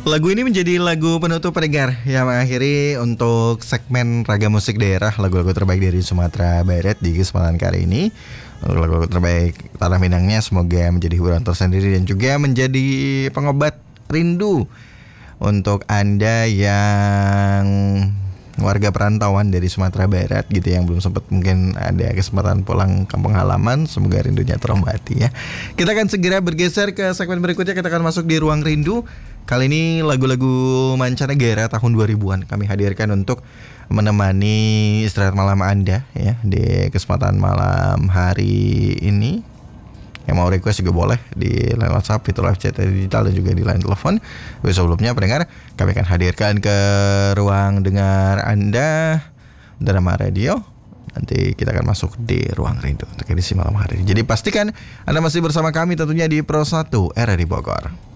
Lagu ini menjadi lagu penutup pendengar yang mengakhiri untuk segmen Raga Musik Daerah, lagu-lagu terbaik dari Sumatera Barat di kesempatan kali ini. Lagu-lagu terbaik Tanah Minangnya semoga menjadi hiburan tersendiri dan juga menjadi pengobat rindu untuk Anda yang warga perantauan dari Sumatera Barat gitu yang belum sempat mungkin ada kesempatan pulang kampung halaman. Semoga rindunya terobati ya. Kita akan segera bergeser ke segmen berikutnya. Kita akan masuk di Ruang Rindu. Kali ini lagu-lagu mancanegara tahun 2000-an kami hadirkan untuk menemani istirahat malam Anda ya di kesempatan malam hari ini. Yang mau request juga boleh di line WhatsApp, fitur live chat digital dan juga di line telepon. Tapi sebelumnya pendengar, kami akan hadirkan ke ruang dengar Anda drama radio. Nanti kita akan masuk di Ruang Rindu untuk edisi malam hari ini. Jadi pastikan Anda masih bersama kami tentunya di Pro 1 RRI Bogor.